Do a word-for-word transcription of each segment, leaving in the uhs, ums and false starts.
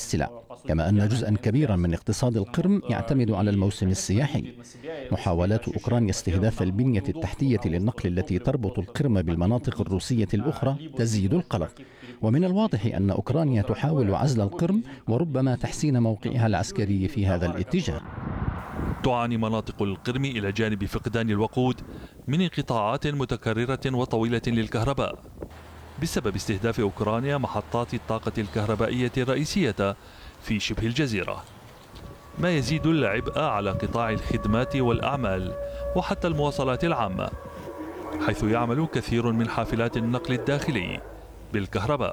السلع، كما أن جزءا كبيرا من اقتصاد القرم يعتمد على الموسم السياحي. محاولات أوكرانيا استهداف البنية التحتية للنقل التي تربط القرم بالمناطق الروسية الأخرى تزيد القلق، ومن الواضح أن أوكرانيا تحاول عزل القرم وربما تحسين موقعها العسكري في هذا الاتجاه. تعاني مناطق القرم إلى جانب فقدان الوقود من انقطاعات متكررة وطويلة للكهرباء بسبب استهداف أوكرانيا محطات الطاقة الكهربائية الرئيسية في شبه الجزيرة، ما يزيد العبء على قطاع الخدمات والأعمال وحتى المواصلات العامة، حيث يعمل كثير من حافلات النقل الداخلي بالكهرباء.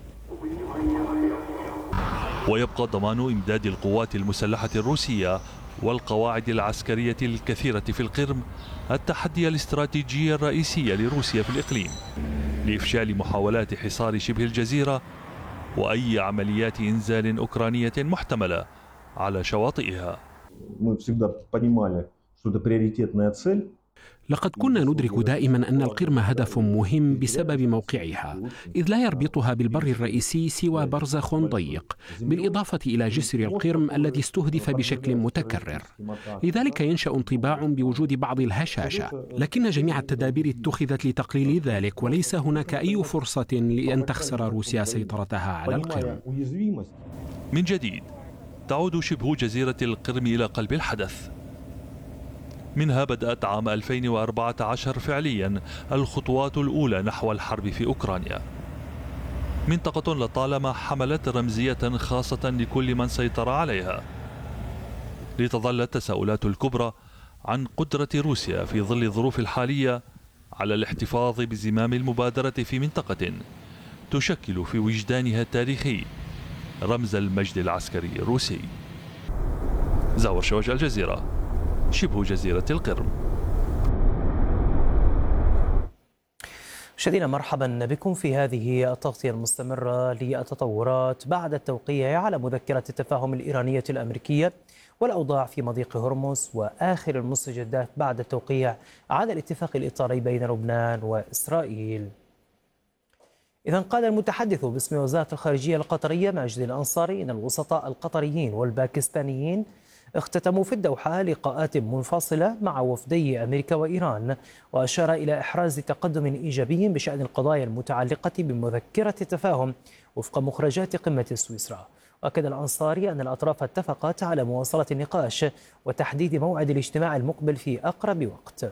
ويبقى ضمان إمداد القوات المسلحة الروسية والقواعد العسكرية الكثيرة في القرم التحدي الاستراتيجي الرئيسي لروسيا في الإقليم لإفشال محاولات حصار شبه الجزيرة وأي عمليات إنزال أوكرانية محتملة على شواطئها. لقد كنا ندرك دائما أن القرم هدف مهم بسبب موقعها، إذ لا يربطها بالبر الرئيسي سوى برزخ ضيق، بالإضافة إلى جسر القرم الذي استهدف بشكل متكرر. لذلك ينشأ انطباع بوجود بعض الهشاشة، لكن جميع التدابير اتخذت لتقليل ذلك، وليس هناك أي فرصة لأن تخسر روسيا سيطرتها على القرم. من جديد تعود شبه جزيرة القرم إلى قلب الحدث. منها بدأت عام ألفين وأربعة عشر فعليا الخطوات الأولى نحو الحرب في أوكرانيا. منطقة لطالما حملت رمزية خاصة لكل من سيطر عليها، لتظل التساؤلات الكبرى عن قدرة روسيا في ظل الظروف الحالية على الاحتفاظ بزمام المبادرة في منطقة تشكل في وجدانها التاريخي رمز المجد العسكري الروسي. زاور شوج، الجزيرة، شبه جزيرة القرم. مشاهدينا مرحبا بكم في هذه التغطية المستمرة للتطورات بعد التوقيع على مذكرة التفاهم الإيرانية الأمريكية والأوضاع في مضيق هرمز، وآخر المستجدات بعد التوقيع على الاتفاق الإطاري بين لبنان وإسرائيل. إذا قال المتحدث باسم وزارة الخارجية القطرية ماجد الأنصاري إن الوسطاء القطريين والباكستانيين اختتموا في الدوحة لقاءات منفصلة مع وفدي أمريكا وإيران، وأشار إلى إحراز تقدم إيجابي بشأن القضايا المتعلقة بمذكرة التفاهم وفق مخرجات قمة سويسرا. وأكد الأنصاري أن الأطراف اتفقت على مواصلة النقاش وتحديد موعد الاجتماع المقبل في أقرب وقت.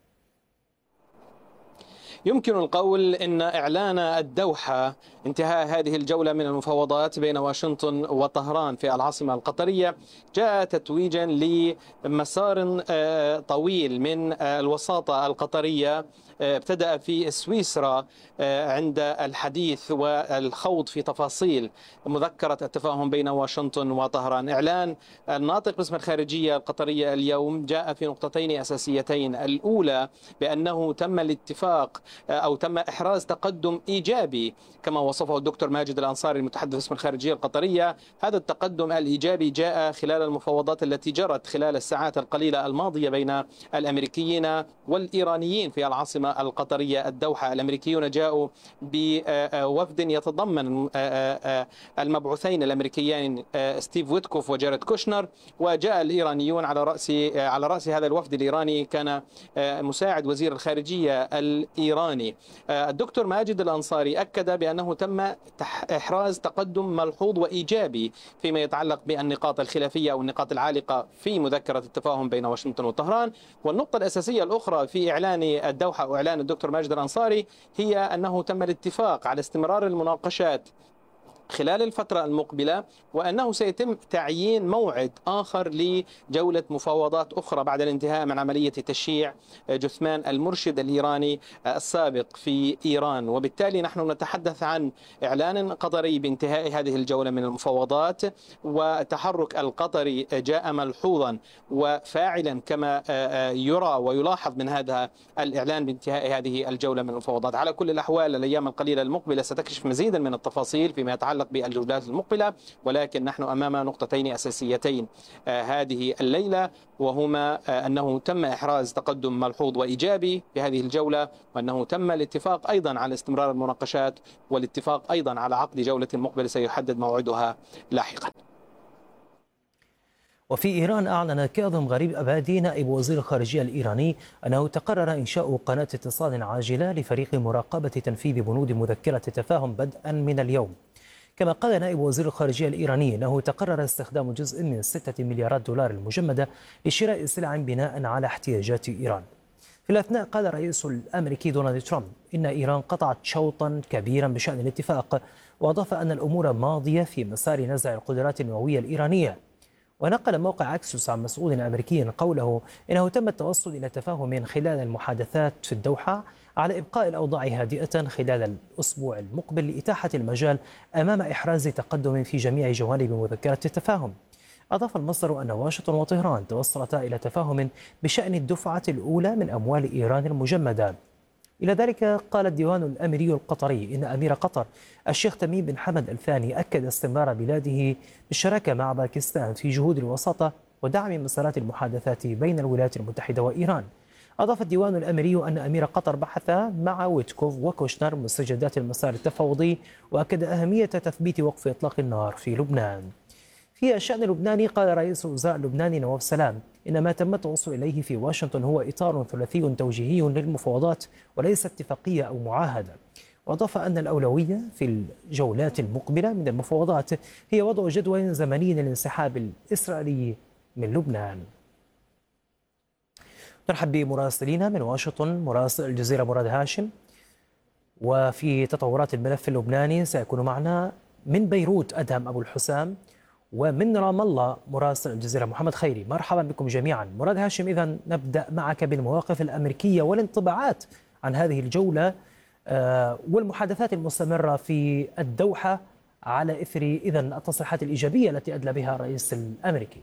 يمكن القول إن إعلان الدوحة انتهاء هذه الجولة من المفاوضات بين واشنطن وطهران في العاصمة القطرية جاء تتويجا لمسار طويل من الوساطة القطرية ابتدأ في سويسرا عند الحديث والخوض في تفاصيل مذكرة التفاهم بين واشنطن وطهران. إعلان الناطق باسم الخارجية القطرية اليوم جاء في نقطتين أساسيتين: الأولى بأنه تم الاتفاق أو تم إحراز تقدم إيجابي كما وصفه الدكتور ماجد الأنصاري المتحدث باسم الخارجية القطرية. هذا التقدم الإيجابي جاء خلال المفاوضات التي جرت خلال الساعات القليلة الماضية بين الأمريكيين والإيرانيين في العاصمة القطرية الدوحة. الأمريكيون جاءوا بوفد يتضمن المبعوثين الأمريكيين ستيف ويتكوف وجاريد كوشنر، وجاء الإيرانيون على رأس على رأس هذا الوفد الإيراني كان مساعد وزير الخارجية الإيراني. الدكتور ماجد الأنصاري أكد بأنه تم إحراز تقدم ملحوظ وإيجابي فيما يتعلق بالنقاط الخلافية أو النقاط العالقة في مذكرة التفاهم بين واشنطن وطهران. والنقطة الأساسية الأخرى في إعلان الدوحة وإعلان الدكتور ماجد الأنصاري هي أنه تم الاتفاق على استمرار المناقشات خلال الفترة المقبلة، وأنه سيتم تعيين موعد آخر لجولة مفاوضات أخرى بعد الانتهاء من عملية تشييع جثمان المرشد الإيراني السابق في إيران. وبالتالي نحن نتحدث عن إعلان قطري بانتهاء هذه الجولة من المفاوضات، وتحرك القطري جاء ملحوظا وفاعلا كما يرى ويلاحظ من هذا الإعلان بانتهاء هذه الجولة من المفاوضات. على كل الأحوال الأيام القليلة المقبلة ستكشف مزيدا من التفاصيل فيما يتعلق يتعلق بالجولات المقبلة، ولكن نحن أمام نقطتين أساسيتين هذه الليلة، وهما أنه تم إحراز تقدم ملحوظ وإيجابي في هذه الجولة، وأنه تم الاتفاق أيضا على استمرار المناقشات، والاتفاق أيضا على عقد جولة مقبلة سيحدد موعدها لاحقا. وفي إيران أعلن كاظم غريب أبادي نائب وزير الخارجية الإيراني أنه تقرر إنشاء قناة اتصال عاجلة لفريق مراقبة تنفيذ بنود مذكرة التفاهم بدءا من اليوم. كما قال نائب وزير الخارجية الإيراني أنه تقرر استخدام جزء من ستة مليارات دولار المجمدة لشراء سلع بناء على احتياجات إيران. في الأثناء قال الرئيس الأمريكي دونالد ترامب إن إيران قطعت شوطا كبيرا بشأن الاتفاق، وأضاف أن الأمور ماضية في مسار نزع القدرات النووية الإيرانية. ونقل موقع أكسوس عن مسؤول أمريكي قوله إنه تم التوصل إلى تفاهم خلال المحادثات في الدوحة على إبقاء الأوضاع هادئة خلال الأسبوع المقبل لإتاحة المجال أمام إحراز تقدم في جميع جوانب مذكرة التفاهم. أضاف المصدر أن واشنطن وطهران توصلتا إلى تفاهم بشأن الدفعة الأولى من أموال إيران المجمدة. إلى ذلك قال الديوان الأميري القطري إن أمير قطر الشيخ تميم بن حمد الثاني أكد استمرار بلاده بالشراكة مع باكستان في جهود الوساطة ودعم مسارات المحادثات بين الولايات المتحدة وإيران. أضاف الديوان الأميري أن أمير قطر بحث مع ويتكوف وكوشنر مستجدات المسار التفاوضي، وأكد أهمية تثبيت وقف إطلاق النار في لبنان. في الشأن اللبناني قال رئيس الوزراء اللبناني نواف سلام إن ما تم التوصل إليه في واشنطن هو إطار ثلاثي توجيهي للمفاوضات وليس اتفاقية أو معاهدة. وأضاف أن الأولوية في الجولات المقبلة من المفاوضات هي وضع جدول زمني للانسحاب الإسرائيلي من لبنان. نرحب بمراسلين من واشنطن، مراسل الجزيرة مراد هاشم، وفي تطورات الملف اللبناني سيكون معنا من بيروت أدهم أبو الحسام، ومن رام الله مراسل الجزيرة محمد خيري. مرحبا بكم جميعا. مراد هاشم، إذا نبدأ معك بالمواقف الأمريكية والانطباعات عن هذه الجولة والمحادثات المستمرة في الدوحة على إثر إذن التصريحات الإيجابية التي أدلى بها الرئيس الأمريكي.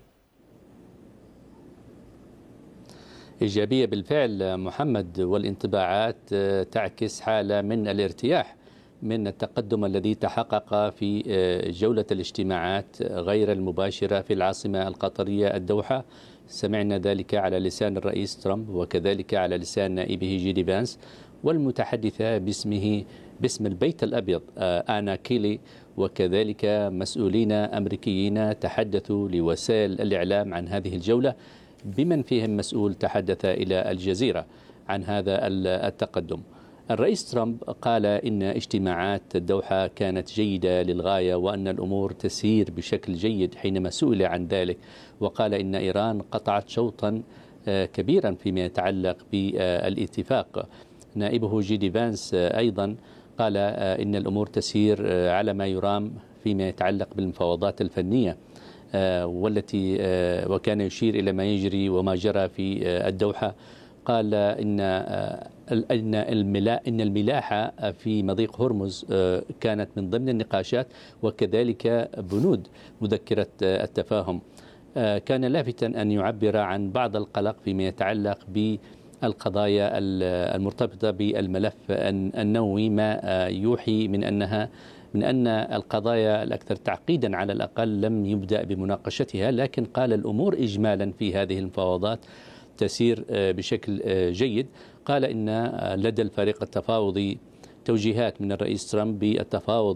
إيجابية بالفعل محمد، والانطباعات تعكس حالة من الارتياح من التقدم الذي تحقق في جولة الاجتماعات غير المباشرة في العاصمة القطرية الدوحة. سمعنا ذلك على لسان الرئيس ترامب وكذلك على لسان نائبه جيدي فانس، والمتحدثة باسمه باسم البيت الأبيض آنا كيلي، وكذلك مسؤولين أمريكيين تحدثوا لوسائل الإعلام عن هذه الجولة، بمن فيهم مسؤول تحدث إلى الجزيرة عن هذا التقدم. الرئيس ترامب قال إن اجتماعات الدوحة كانت جيدة للغاية وأن الأمور تسير بشكل جيد حينما سئل عن ذلك، وقال إن إيران قطعت شوطا كبيرا فيما يتعلق بالاتفاق. نائبه جيدي فانس أيضا قال إن الأمور تسير على ما يرام فيما يتعلق بالمفاوضات الفنية والتي وكان يشير إلى ما يجري وما جرى في الدوحة. قال إن إن إن الملاحة في مضيق هرمز كانت من ضمن النقاشات، وكذلك بنود مذكرة التفاهم. كان لافتا أن يعبر عن بعض القلق فيما يتعلق بالقضايا المرتبطة بالملف النووي، ما يوحي من أنها من أن القضايا الأكثر تعقيدا على الأقل لم يبدأ بمناقشتها، لكن قال الأمور إجمالا في هذه المفاوضات تسير بشكل جيد. قال إن لدى الفريق التفاوضي توجيهات من الرئيس ترامب بالتفاوض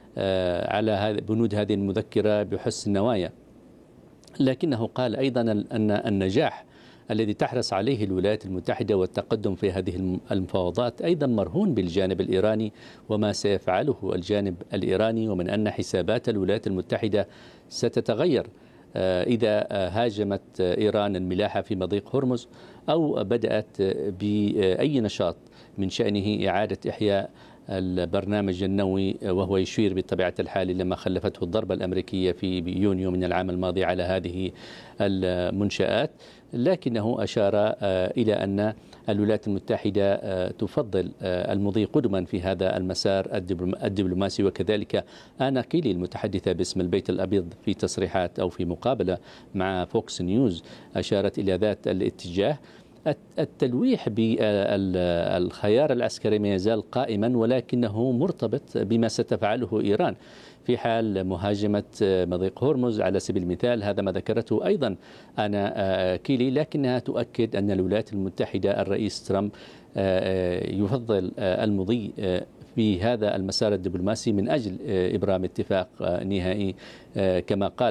على بنود هذه المذكرة بحسن النوايا، لكنه قال أيضا أن النجاح الذي تحرص عليه الولايات المتحدة والتقدم في هذه المفاوضات أيضا مرهون بالجانب الإيراني وما سيفعله الجانب الإيراني، ومن أن حسابات الولايات المتحدة ستتغير إذا هاجمت إيران الملاحة في مضيق هرمز أو بدأت بأي نشاط من شأنه إعادة إحياء البرنامج النووي، وهو يشير بطبيعة الحال لما خلفته الضربة الأمريكية في يونيو من العام الماضي على هذه المنشآت. لكنه أشار إلى أن الولايات المتحدة تفضل المضي قدما في هذا المسار الدبلوماسي. وكذلك آنا كيلي المتحدثة باسم البيت الأبيض في تصريحات أو في مقابلة مع فوكس نيوز أشارت إلى ذات الاتجاه. التلويح بالخيار العسكري ما يزال قائما، ولكنه مرتبط بما ستفعله إيران في حال مهاجمة مضيق هرمز على سبيل المثال. هذا ما ذكرته أيضا أنا كيلي، لكنها تؤكد أن الولايات المتحدة الرئيس ترامب يفضل المضي في هذا المسار الدبلوماسي من أجل إبرام اتفاق نهائي كما قال